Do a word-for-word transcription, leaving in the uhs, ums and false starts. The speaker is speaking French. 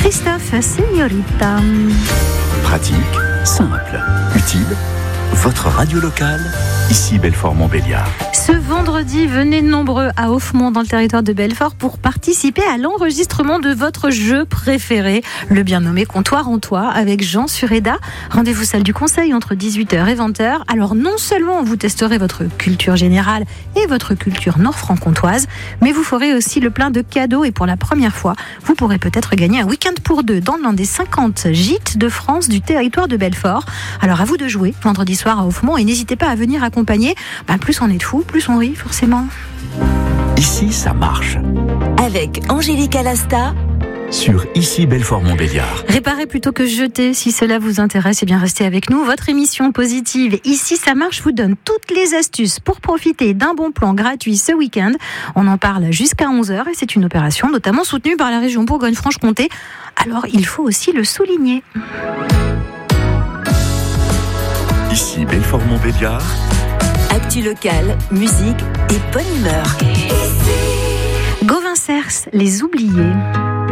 Christophe Signorita. Pratique, simple, utile. Votre radio locale, ici Belfort-Montbéliard. Ce vendredi, venez nombreux à Offemont dans le territoire de Belfort pour participer à l'enregistrement de votre jeu préféré, le bien nommé Comptoir en Toit avec Jean Sureda. Rendez-vous salle du Conseil entre dix-huit heures et vingt heures. Alors non seulement vous testerez votre culture générale et votre culture nord-franc-comtoise, mais vous ferez aussi le plein de cadeaux et pour la première fois, vous pourrez peut-être gagner un week-end pour deux dans l'un des cinquante gîtes de France du territoire de Belfort. Alors à vous de jouer vendredi soir à Offemont et n'hésitez pas à venir accompagner. Ben, plus on est de fous, plus on rit forcément. Ici, ça marche. Avec Angélique Alasta. Sur Ici Belfort-Montbéliard. Réparez plutôt que jeter, si cela vous intéresse, et bien restez avec nous. Votre émission positive Ici ça marche vous donne toutes les astuces pour profiter d'un bon plan gratuit ce week-end. On en parle jusqu'à onze heures et c'est une opération notamment soutenue par la région Bourgogne-Franche-Comté. Alors il faut aussi le souligner. Ici Belfort-Montbéliard. Actu locale, musique et bonne humeur. Gauvin Cers, les oubliés.